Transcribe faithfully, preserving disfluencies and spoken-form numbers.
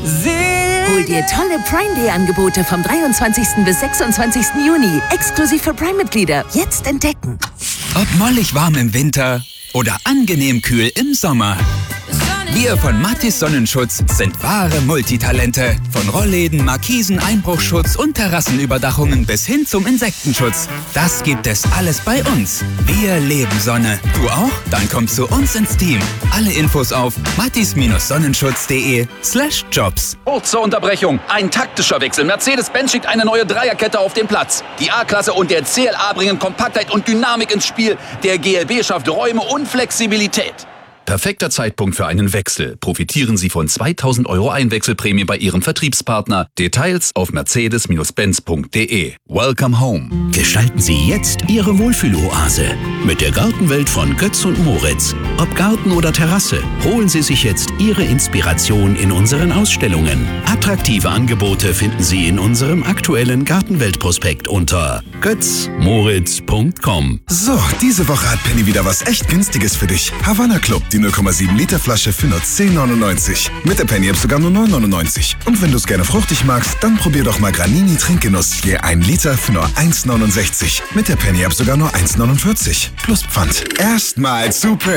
Hol dir tolle Prime Day Angebote vom dreiundzwanzigsten bis sechsundzwanzigsten Juni. Exklusiv für Prime-Mitglieder. Jetzt entdecken. Ob mollig warm im Winter oder angenehm kühl im Sommer. Wir von Mathis Sonnenschutz sind wahre Multitalente. Von Rollläden, Markisen, Einbruchschutz und Terrassenüberdachungen bis hin zum Insektenschutz. Das gibt es alles bei uns. Wir leben Sonne. Du auch? Dann komm zu uns ins Team. Alle Infos auf mathis-sonnenschutz.de slash jobs. Kurze Unterbrechung. Ein taktischer Wechsel. Mercedes-Benz schickt eine neue Dreierkette auf den Platz. Die A-Klasse und der C L A bringen Kompaktheit und Dynamik ins Spiel. Der G L B schafft Räume und Flexibilität. Perfekter Zeitpunkt für einen Wechsel. Profitieren Sie von zweitausend Euro Einwechselprämie bei Ihrem Vertriebspartner. Details auf mercedes benz punkt de. Welcome home. Gestalten Sie jetzt Ihre Wohlfühloase mit der Gartenwelt von Götz und Moritz. Ob Garten oder Terrasse, holen Sie sich jetzt Ihre Inspiration in unseren Ausstellungen. Attraktive Angebote finden Sie in unserem aktuellen Gartenwelt-Prospekt unter götz moritz punkt com. So, diese Woche hat Penny wieder was echt Günstiges für dich. Havanna Club, die null Komma sieben Liter Flasche für nur zehn neunundneunzig. Mit der Penny-App sogar nur neun neunundneunzig. Und wenn du es gerne fruchtig magst, dann probier doch mal Granini Trinkgenuss. Je ein Liter für nur eins neunundsechzig. Mit der Penny-App sogar nur eins neunundvierzig. Plus Pfand. Erstmal zu Penny.